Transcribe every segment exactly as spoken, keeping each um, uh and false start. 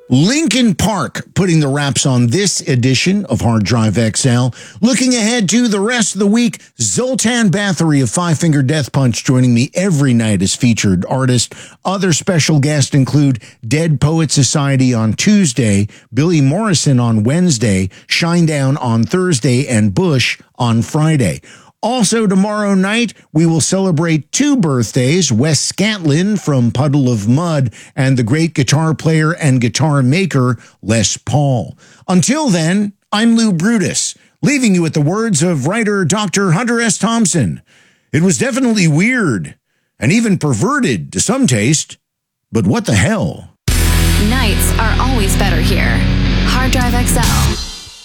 Linkin Park putting the wraps on this edition of Hard Drive X L. Looking ahead to the rest of the week, Zoltan Bathory of Five Finger Death Punch joining me every night as featured artist. Other special guests include Dead Poet Society on Tuesday, Billy Morrison on Wednesday, Shinedown on Thursday, and Bush on Friday. Also tomorrow night, we will celebrate two birthdays, Wes Scantlin from Puddle of Mudd and the great guitar player and guitar maker, Les Paul. Until then, I'm Lou Brutus, leaving you with the words of writer Doctor Hunter S. Thompson. It was definitely weird and even perverted to some taste, but what the hell? Nights are always better here. Hard Drive X L.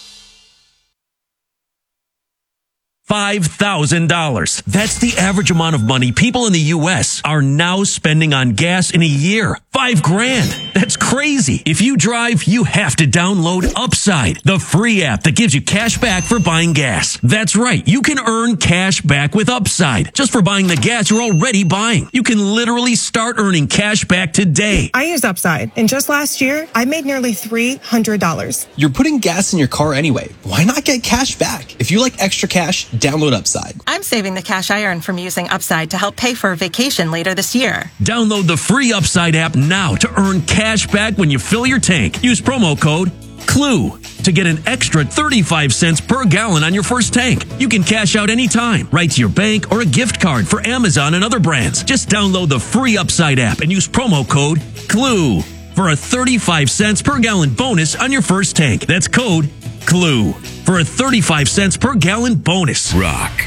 five thousand dollars. That's the average amount of money people in the U S are now spending on gas in a year. Five grand. That's crazy. If you drive, you have to download Upside, the free app that gives you cash back for buying gas. That's right. You can earn cash back with Upside just for buying the gas you're already buying. You can literally start earning cash back today. I used Upside, and just last year, I made nearly three hundred dollars. You're putting gas in your car anyway. Why not get cash back? If you like extra cash, download Upside. I'm saving the cash I earn from using Upside to help pay for a vacation later this year. Download the free Upside app now to earn cash back when you fill your tank. Use promo code CLUE to get an extra thirty-five cents per gallon on your first tank. You can cash out anytime, right to your bank or a gift card for Amazon and other brands. Just download the free Upside app and use promo code CLUE for a thirty-five cents per gallon bonus on your first tank. That's code CLUE for a thirty-five cents per gallon bonus. Rock